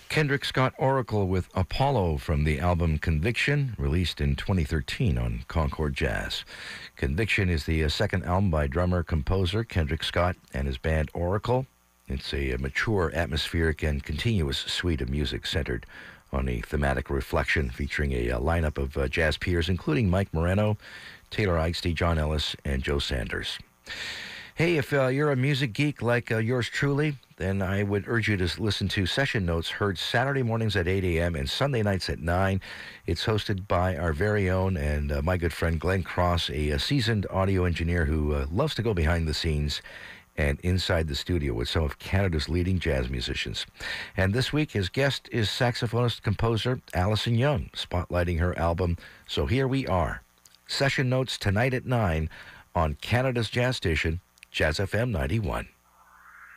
Kendrick Scott Oracle with Apollo from the album Conviction, released in 2013 on Concord Jazz. Conviction is the second album by drummer-composer Kendrick Scott and his band Oracle. It's a mature, atmospheric, and continuous suite of music centered on a thematic reflection, featuring a lineup of jazz peers, including Mike Moreno, Taylor Eichste, John Ellis, and Joe Sanders. Hey, if you're a music geek like yours truly, then I would urge you to listen to Session Notes, heard Saturday mornings at 8 a.m. and Sunday nights at 9. It's hosted by our very own and my good friend Glenn Cross, a seasoned audio engineer who loves to go behind the scenes and inside the studio with some of Canada's leading jazz musicians. And this week, his guest is saxophonist-composer Alison Young, spotlighting her album, So Here We Are. Session Notes tonight at 9 on Canada's jazz station, Jazz FM 91.